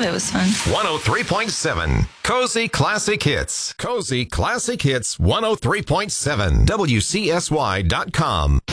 of it was fun. 103.7 Cozy Classic Hits. Cozy Classic Hits 103.7 WCSY.com.